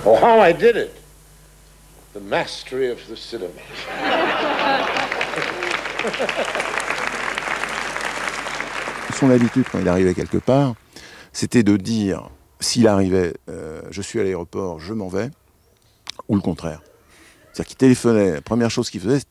Oh, how I did it. The mastery of the cinema. Son habitude, quand il arrivait quelque part, c'était de dire, s'il arrivait, je suis à l'aéroport, je m'en vais, ou le contraire. C'est-à-dire qu'il téléphonait, la première chose qu'il faisait,